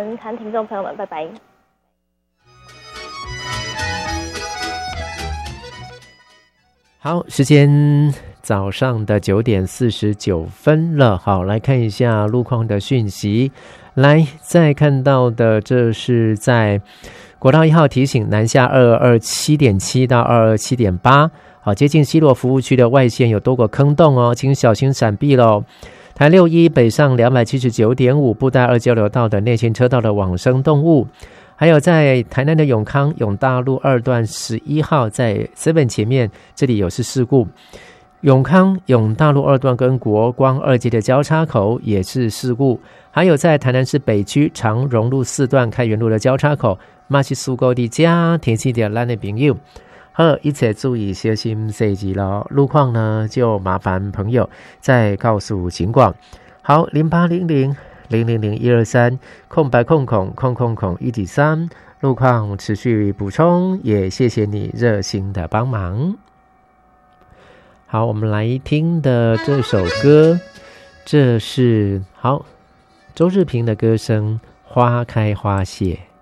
们和听众朋友们拜拜。 好，时间早上的9点49分了。好，来看一下路况的讯息。来，再看到的这是在国道1号提醒南下227.7到227.8，好，接近西螺服务区的外线有多个坑洞哦，请小心闪避咯。台61北上279.5布袋2交流道的内线车道的往生动物，还有在台南的永康永大路2段11号在 7 前面，这里有事故。永康永大路2段跟国光2街的交叉口也是事故，还有在台南市北区长荣路4段开元路的交叉口，马是事故的家天气的咱的朋友，好，一切注意小心细节咯。路况呢，就麻烦朋友再告诉警广。好，0800000123空白空1.3，路况持续补充，也谢谢你热心的帮忙。好，我们来听的这首歌，这是周志平的歌声《花开花谢》。